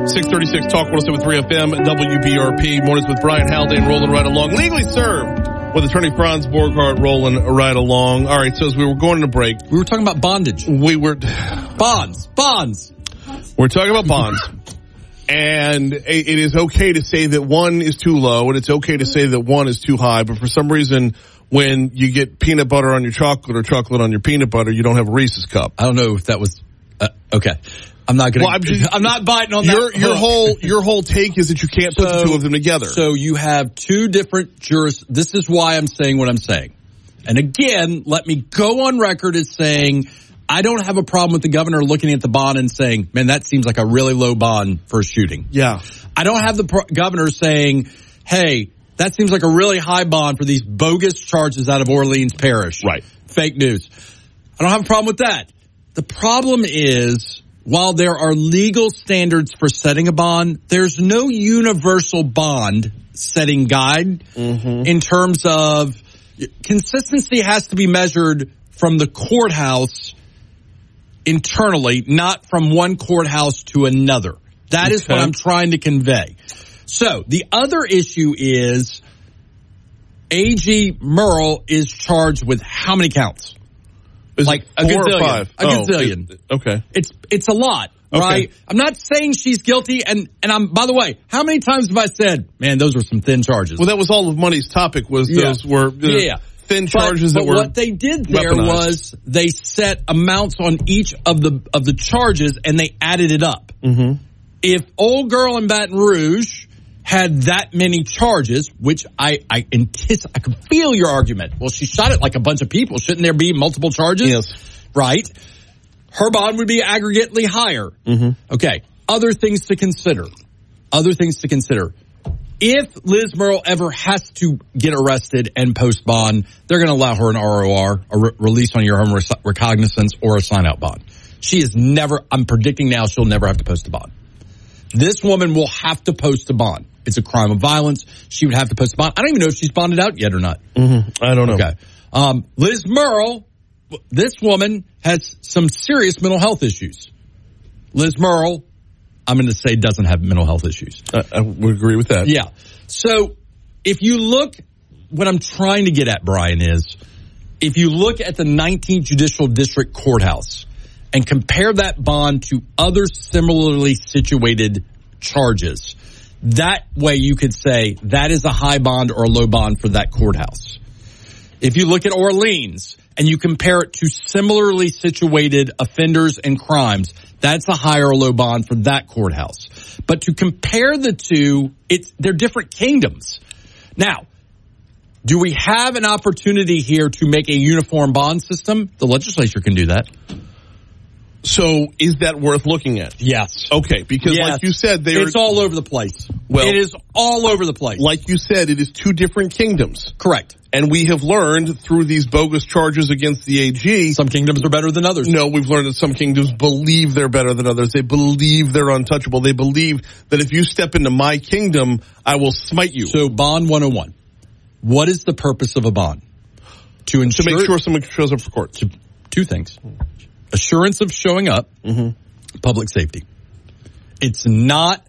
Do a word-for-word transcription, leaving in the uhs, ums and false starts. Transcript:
six thirty-six Talk one oh seven point three F M, W B R P. Mornings with Brian Haldane rolling right along. Legally served with attorney Franz Borghardt rolling right along. All right, so as we were going to break. We were talking about bondage. We were. Bonds. Bonds. We're talking about bonds. And it is okay to say that one is too low, and it's okay to say that one is too high. But for some reason, when you get peanut butter on your chocolate or chocolate on your peanut butter, you don't have a Reese's cup. I don't know if that was uh, okay. I'm not going. Well, I'm, just, I'm not biting on your, that. Your whole your whole take is that you can't so, put the two of them together. So you have two different juris. This is why I'm saying what I'm saying. And again, let me go on record as saying I don't have a problem with the governor looking at the bond and saying, "Man, that seems like a really low bond for a shooting." Yeah, I don't have the pro- governor saying, "Hey, that seems like a really high bond for these bogus charges out of Orleans Parish." Right. Fake news. I don't have a problem with that. The problem is, while there are legal standards for setting a bond, there's no universal bond setting guide mm-hmm. in terms of consistency has to be measured from the courthouse internally, not from one courthouse to another. That okay. is what I'm trying to convey. So the other issue is A G Murrell is charged with how many counts? Is like a four gazillion. Or five? A oh, gazillion. It, okay. It's it's a lot, okay. right? I'm not saying she's guilty, and, and I'm, by the way, how many times have I said, man, those were some thin charges? Well, that was all of Money's topic was yeah. those were yeah, yeah. thin charges but, that but were what they did there weaponized. was they set amounts on each of the of the charges, and they added it up. Mm-hmm. If old girl in Baton Rouge had that many charges, which I, I anticipate, I can feel your argument. Well, she shot at like a bunch of people. Shouldn't there be multiple charges? Yes. Right? Her bond would be aggregately higher. Mm-hmm. Okay. Other things to consider. Other things to consider. If Liz Murrell ever has to get arrested and post bond, they're going to allow her an R O R, a re- release on your own re- recognizance, or a sign out bond. She is never, I'm predicting now she'll never have to post a bond. This woman will have to post a bond. It's a crime of violence. She would have to post a bond. I don't even know if she's bonded out yet or not. Mm-hmm. I don't know. Okay. Um, Liz Murrell, this woman has some serious mental health issues. Liz Murrell, I'm going to say, doesn't have mental health issues. I, I would agree with that. Yeah. So if you look, what I'm trying to get at, Brian, is if you look at the nineteenth Judicial District Courthouse and compare that bond to other similarly situated charges, that way you could say that is a high bond or a low bond for that courthouse. If you look at Orleans and you compare it to similarly situated offenders and crimes, that's a high or low bond for that courthouse. But to compare the two, it's they're different kingdoms. Now, do we have an opportunity here to make a uniform bond system? The legislature can do that. So is that worth looking at? Yes. Okay, because yes. like you said, they it's are, all over the place. Well, it is all over the place. Like you said, it is two different kingdoms. Correct. And we have learned through these bogus charges against the A G. Some kingdoms are better than others. No, we've learned that some kingdoms believe they're better than others. They believe they're untouchable. They believe that if you step into my kingdom, I will smite you. So bond one oh one. What is the purpose of a bond? To ensure, to make sure someone shows up for court. To, two things. Assurance of showing up, mm-hmm. public safety. It's not